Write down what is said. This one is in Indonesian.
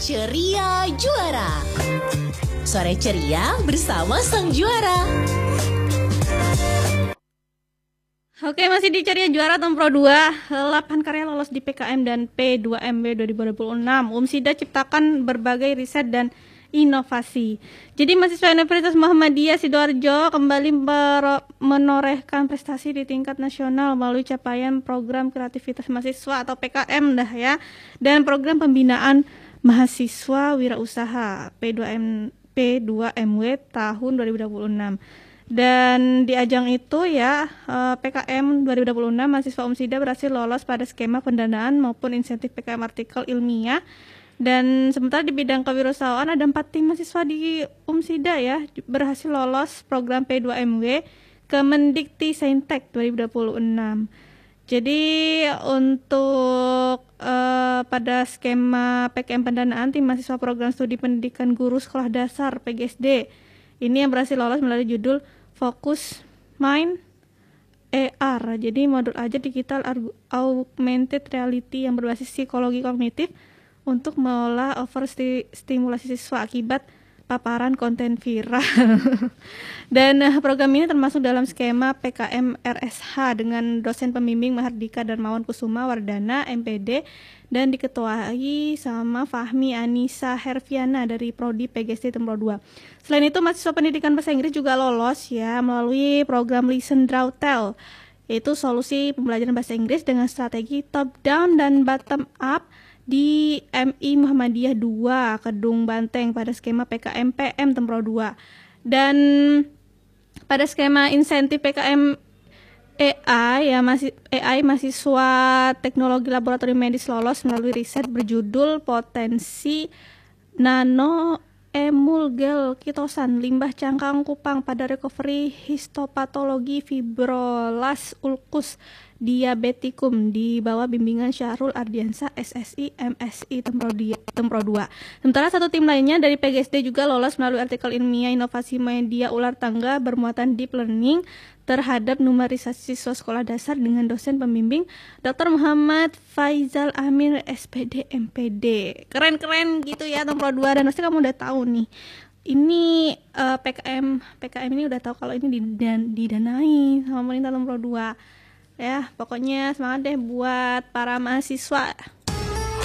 Ceria Juara. Sore ceria bersama sang juara. Oke, masih di Ceria Juara Tempro 2. 8 karya lolos di PKM dan P2MW 2026. UMSIDA ciptakan berbagai riset dan inovasi. Jadi mahasiswa Universitas Muhammadiyah Sidoarjo kembali menorehkan prestasi di tingkat nasional melalui capaian program kreativitas mahasiswa atau PKM dah ya, dan program pembinaan mahasiswa wirausaha P2MW tahun 2026. Dan di ajang itu ya, PKM 2026 mahasiswa UMSIDA berhasil lolos pada skema pendanaan maupun insentif PKM artikel ilmiah. Dan sementara di bidang kewirausahaan ada 4 tim mahasiswa di UMSIDA ya berhasil lolos program P2MW Kemendikti Saintek 2026. Jadi untuk pada skema PKM pendanaan tim mahasiswa program studi pendidikan guru sekolah dasar PGSD ini yang berhasil lolos melalui judul Fokus Mind AR. Jadi modul ajar digital augmented reality yang berbasis psikologi kognitif untuk mengolah overstimulasi siswa akibat paparan konten viral. Dan program ini termasuk dalam skema PKM RSH dengan dosen pembimbing Mahardika Darmawan Kusuma Wardana MPD dan diketuai sama Fahmi Anissa Herviana dari Prodi PGSD Tempro 2. Selain itu mahasiswa pendidikan bahasa Inggris juga lolos ya melalui program Listen Draw Tell, yaitu solusi pembelajaran bahasa Inggris dengan strategi top down dan bottom up di MI Muhammadiyah 2 Kedung Banteng pada skema PKM PM Tempro 2. Dan pada skema insentif PKM AI ya AI mahasiswa teknologi laboratorium medis lolos melalui riset berjudul Potensi Nano Emulgel Kitosan limbah cangkang kupang pada recovery histopatologi fibrolas ulkus diabetikum di bawah bimbingan Syahrul Ardiansa SSI MSI Tempro 2. Sementara satu tim lainnya dari PGSD juga lolos melalui artikel ilmiah inovasi media ular tangga bermuatan deep learning terhadap numerisasi siswa sekolah dasar dengan dosen pembimbing Dr. Muhammad Faizal Amir SPD MPD. Keren-keren gitu ya Tempro 2, dan pasti kamu udah tahu nih. Ini PKM ini udah tahu kalau ini didanai sama pemerintah Tempro 2. Ya, pokoknya semangat deh buat para mahasiswa.